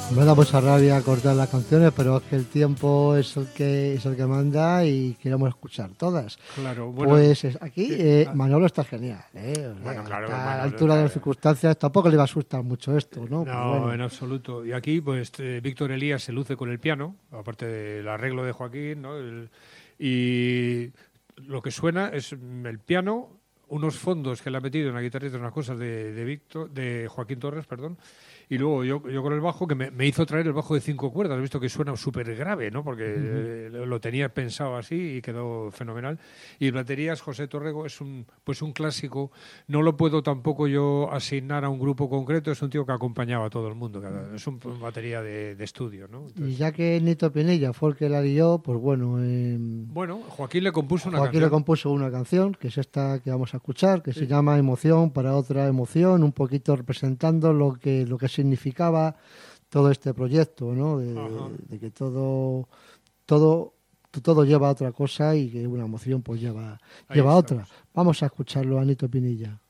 Me da mucha rabia cortar las canciones, pero es que el tiempo es el que manda y queremos escuchar todas. Claro, bueno, Pues aquí Manolo está genial, O sea, bueno, claro, está a la Manolo altura de las está... circunstancias. Tampoco le va a asustar mucho esto, ¿no? Pero No, bueno, en absoluto. Y aquí, pues, Víctor Elías se luce con el piano, aparte del arreglo de Joaquín, ¿no? Y lo que suena es el piano, unos fondos que le ha metido en la guitarrita, unas cosas de Joaquín Torres, perdón, y luego yo con el bajo, que me hizo traer el bajo de 5 cuerdas, he visto que suena súper grave, ¿no? Porque lo tenía pensado así y quedó fenomenal. Y baterías, José Torrego es pues un clásico, no lo puedo tampoco yo asignar a un grupo concreto, es un tío que acompañaba a todo el mundo, es un batería de estudio, ¿no? y Entonces, ya que Nito Pinilla fue el que la lió, pues bueno, bueno, Joaquín le compuso una Joaquín le canción. compuso una canción, que es esta que vamos a escuchar, que se Sí. llama Emoción para otra emoción, un poquito representando lo que significaba todo este proyecto, ¿no? Ajá. De que todo, todo lleva a otra cosa y que una emoción pues lleva Ahí a otra. estamos. Vamos a escucharlo, Anito Pinilla.